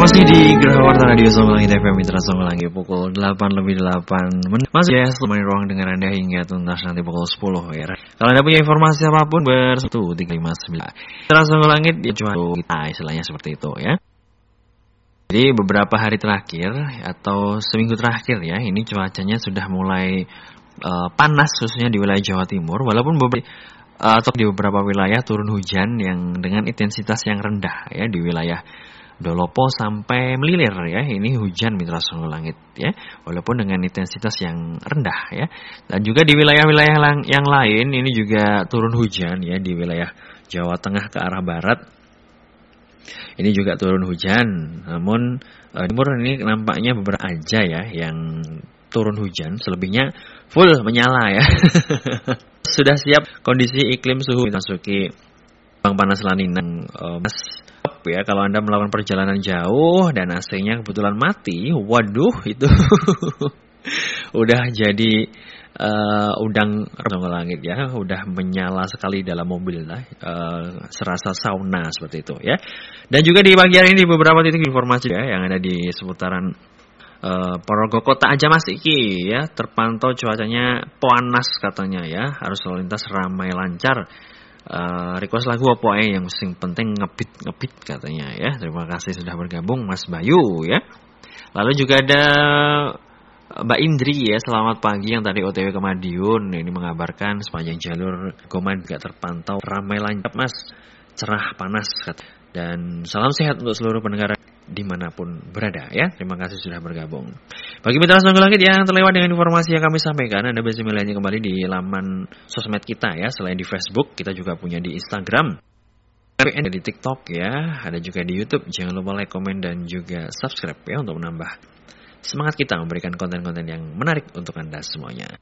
Masih di Geraha Warta Radio Songo Langit FM Mitra Songo Langit pukul 8:08 Masih ya semuanya ruang dengan Anda hingga tuntas nanti pukul 10 ya. Kalau Anda punya informasi apapun bersatu 359 Mitra Songo Langit ya cuma kita istilahnya seperti itu ya. Jadi beberapa hari terakhir atau seminggu terakhir ya, ini cuacanya sudah mulai panas khususnya di wilayah Jawa Timur, walaupun atau di beberapa wilayah turun hujan yang dengan intensitas yang rendah ya, di wilayah Dolopo sampai Melilir ya, ini hujan Mitra Songo Langit ya, walaupun dengan intensitas yang rendah ya. Dan juga di wilayah-wilayah yang lain ini juga turun hujan ya, di wilayah Jawa Tengah ke arah barat ini juga turun hujan. Namun timur ini nampaknya beberapa aja ya yang turun hujan, selebihnya full menyala ya. Sudah siap kondisi iklim suhu memasuki panas La Nina ya. Kalau Anda melakukan perjalanan jauh dan AC-nya kebetulan mati, waduh itu udah jadi udang Songo Langit ya, udah menyala sekali dalam mobil lah, serasa sauna seperti itu ya. Dan juga di pagi hari ini di beberapa titik informasi ya yang ada di seputaran Ponorogo Kota aja Mas Iki ya, terpantau cuacanya panas katanya ya, harus lalu lintas ramai lancar. Request lagu apa yang penting ngebit katanya ya. Terima kasih sudah bergabung Mas Bayu ya. Lalu juga ada Mbak Indri ya, selamat pagi yang tadi OTW ke Madiun. Ini mengabarkan sepanjang jalur Goman juga terpantau ramai lancar Mas, cerah panas dan salam sehat untuk seluruh pendengar dimanapun berada ya. Terima kasih sudah bergabung. Bagi Mitra Songo Langit yang terlewat dengan informasi yang kami sampaikan, Anda bisa melihatnya kembali di laman sosmed kita ya. Selain di Facebook, kita juga punya di Instagram, ada di TikTok ya, ada juga di YouTube. Jangan lupa like, komen, dan juga subscribe ya, untuk menambah semangat kita memberikan konten-konten yang menarik untuk Anda semuanya.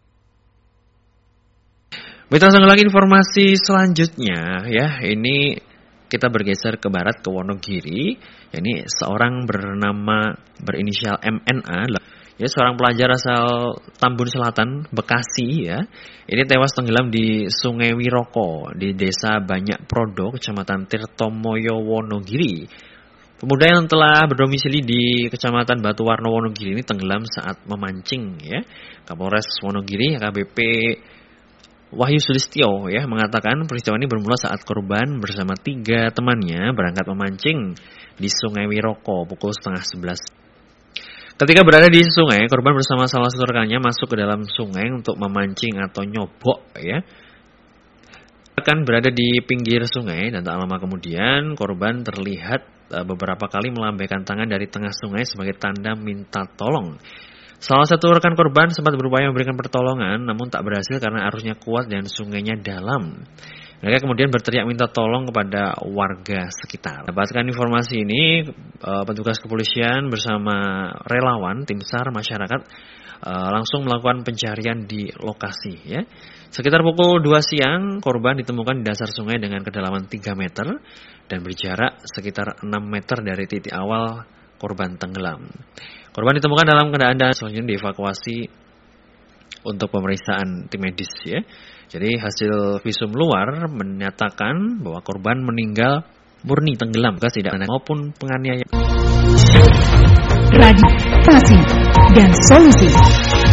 Mitra Songo Langit, informasi selanjutnya ya, ini kita bergeser ke barat, ke Wonogiri. Ini seorang berinisial MNA ya, seorang pelajar asal Tambun Selatan, Bekasi ya. Ini tewas tenggelam di Sungai Wiroko di Desa Banyak Prodo, Kecamatan Tirtomoyo, Wonogiri. Pemuda yang telah berdomisili di Kecamatan Batuwarno, Wonogiri ini tenggelam saat memancing ya. Kapolres Wonogiri AKBP Wahyu Sulistyo ya mengatakan peristiwa ini bermula saat korban bersama 3 temannya berangkat memancing di Sungai Wiroko pukul 10:30. Ketika berada di sungai, korban bersama salah satu rekannya masuk ke dalam sungai untuk memancing atau nyobok ya. Rekan berada di pinggir sungai dan tak lama kemudian korban terlihat beberapa kali melambaikan tangan dari tengah sungai sebagai tanda minta tolong. Salah satu rekan korban sempat berupaya memberikan pertolongan, namun tak berhasil karena arusnya kuat dan sungainya dalam. Mereka kemudian berteriak minta tolong kepada warga sekitar. Dapatkan informasi ini, petugas kepolisian bersama relawan tim SAR masyarakat langsung melakukan pencarian di lokasi. Ya. Sekitar pukul 2 siang, korban ditemukan di dasar sungai dengan kedalaman 3 meter dan berjarak sekitar 6 meter dari titik awal korban tenggelam. Korban ditemukan dalam keadaan dan selanjutnya dievakuasi untuk pemeriksaan tim medis ya. Jadi hasil visum luar menyatakan bahwa korban meninggal murni tenggelam, tidak ada maupun penganiayaan. Radio, dan solusi.